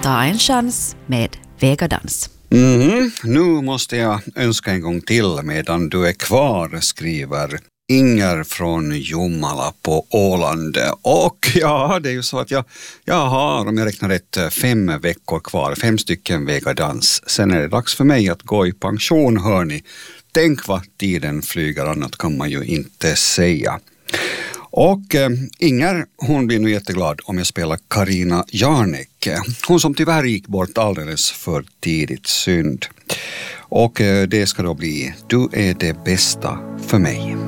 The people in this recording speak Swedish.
Ta en chans med Vegadans. Nu måste jag önska en gång till medan du är kvar, skriver Inger från Jomala på Åland. Och ja, det är ju så att jag har, om jag räknar rätt, 5 veckor kvar, 5 stycken Vegadans. Sen är det dags för mig att gå i pension, hörni. Tänk vad tiden flyger, annat kan man ju inte säga. Och Inger, hon blir nu jätteglad om jag spelar Carina Jarnek. Hon som tyvärr gick bort alldeles för tidigt, synd. Och det ska då bli Du är det bästa för mig.